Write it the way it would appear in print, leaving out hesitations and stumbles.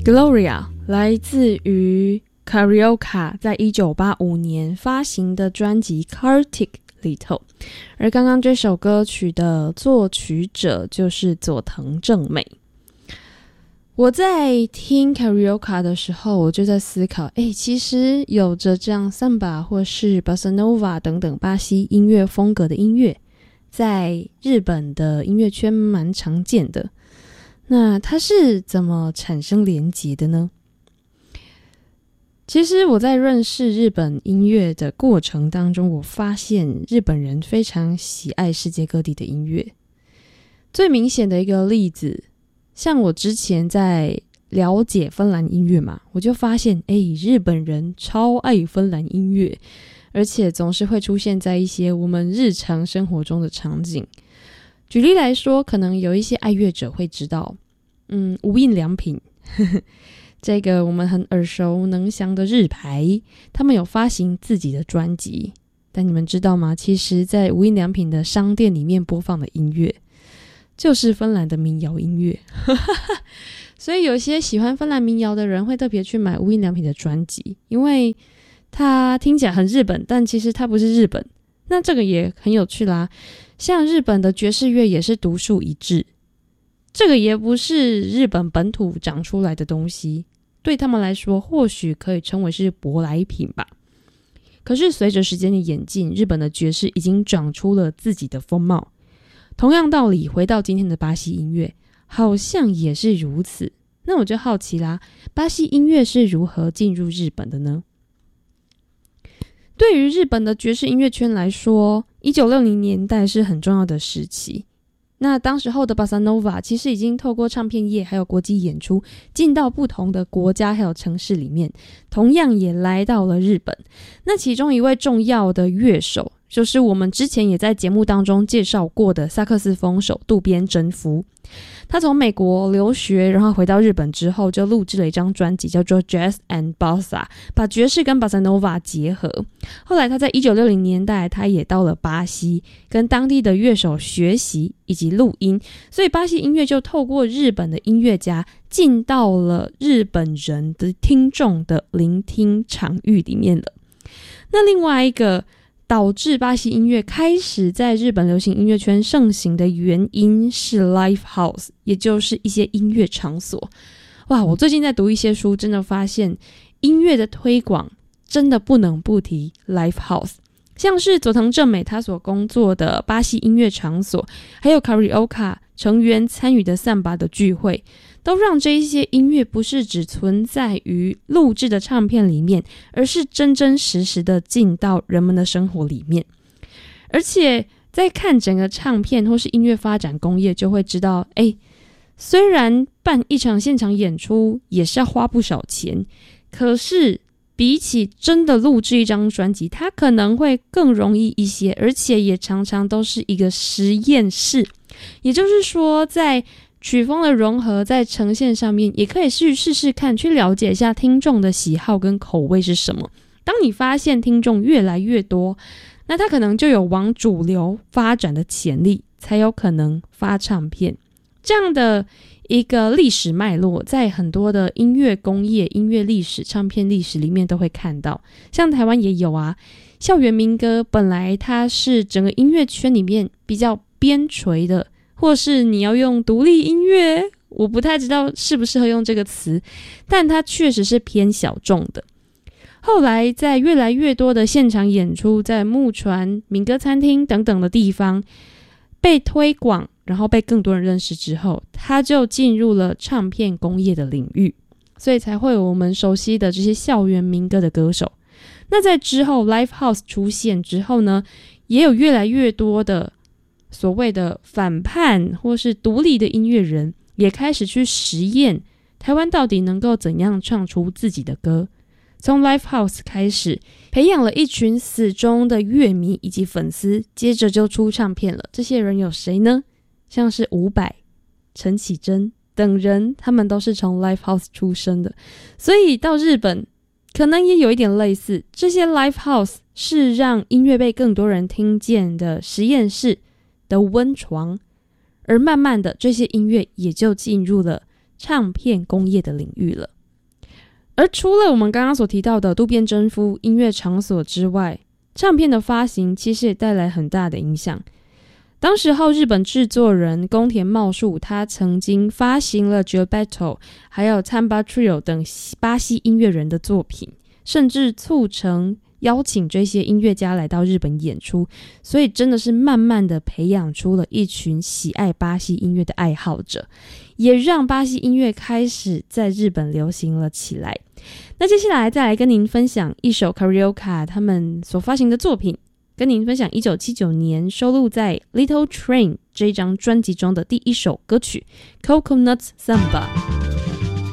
Gloria 来自于 Carioca 在1985年发行的专辑 Kartik 里头，而刚刚这首歌曲的作曲者就是佐藤正美。我在听 Carioca 的时候，我就在思考，其实有着这样 Samba 或是 Bossa Nova 等等巴西音乐风格的音乐，在日本的音乐圈蛮常见的。那它是怎么产生连结的呢？其实我在认识日本音乐的过程当中，我发现日本人非常喜爱世界各地的音乐。最明显的一个例子，像我之前在了解芬兰音乐嘛，我就发现日本人超爱芬兰音乐，而且总是会出现在一些我们日常生活中的场景。举例来说，可能有一些爱乐者会知道无印良品这个我们很耳熟能详的日牌，他们有发行自己的专辑，但你们知道吗？其实在无印良品的商店里面播放的音乐就是芬兰的民谣音乐所以有些喜欢芬兰民谣的人会特别去买无印良品的专辑，因为它听起来很日本，但其实它不是日本。那这个也很有趣啦，像日本的爵士乐也是独树一帜，这个也不是日本本土长出来的东西，对他们来说或许可以称为是舶来品吧。可是随着时间的演进，日本的爵士已经长出了自己的风貌。同样道理，回到今天的巴西音乐好像也是如此。那我就好奇啦，巴西音乐是如何进入日本的呢？对于日本的爵士音乐圈来说，1960年代是很重要的时期。那当时候的 Bossa Nova 其实已经透过唱片业还有国际演出进到不同的国家还有城市里面，同样也来到了日本。那其中一位重要的乐手就是我们之前也在节目当中介绍过的萨克斯风手渡边真夫。他从美国留学，然后回到日本之后就录制了一张专辑叫做 Jazz and Bossa， 把爵士跟 Bossa Nova 结合。后来他在1960年代他也到了巴西，跟当地的乐手学习以及录音，所以巴西音乐就透过日本的音乐家进到了日本人的听众的聆听场域里面了。那另外一个导致巴西音乐开始在日本流行音乐圈盛行的原因是 Live House， 也就是一些音乐场所。哇，我最近在读一些书，真的发现音乐的推广真的不能不提 Live House。像是佐藤正美他所工作的巴西音乐场所，还有 Carioca 成员参与的散吧的聚会，都让这一些音乐不是只存在于录制的唱片里面，而是真真实实的进到人们的生活里面。而且在看整个唱片或是音乐发展工业，就会知道虽然办一场现场演出也是要花不少钱，可是比起真的录制一张专辑，它可能会更容易一些，而且也常常都是一个实验室。也就是说，在曲风的融合，在呈现上面也可以去试试看，去了解一下听众的喜好跟口味是什么。当你发现听众越来越多，那他可能就有往主流发展的潜力，才有可能发唱片。这样的一个历史脉络，在很多的音乐工业、音乐历史、唱片历史里面都会看到。像台湾也有啊，校园民歌本来它是整个音乐圈里面比较边陲的，或是你要用独立音乐，我不太知道适不适合用这个词，但它确实是偏小众的。后来在越来越多的现场演出，在木船、民歌餐厅等等的地方被推广，然后被更多人认识之后，它就进入了唱片工业的领域，所以才会有我们熟悉的这些校园民歌的歌手。那在之后 Live House 出现之后呢，也有越来越多的所谓的反叛或是独立的音乐人也开始去实验台湾到底能够怎样唱出自己的歌。从 Live House 开始培养了一群死忠的乐迷以及粉丝，接着就出唱片了。这些人有谁呢？像是伍佰、陈绮贞等人，他们都是从 Live House 出生的。所以到日本可能也有一点类似，这些 Live House 是让音乐被更多人听见的实验室的温床，而慢慢的这些音乐也就进入了唱片工业的领域了。 而除了我们刚刚所提到的渡边真夫音乐场所之外，唱片的发行其实也带来很大的影响。当时候日本制作人宫田茂树，他曾经发行了 Gilberto 还有 Tamba Trio 等巴西音乐人的作品，甚至促成邀请这些音乐家来到日本演出，所以真的是慢慢的培养出了一群喜爱巴西音乐的爱好者，也让巴西音乐开始在日本流行了起来。那接下来再来跟您分享一首 Carioca 他们所发行的作品，跟您分享1979年收录在 Little Train 这张专辑中的第一首歌曲 Coconut Samba。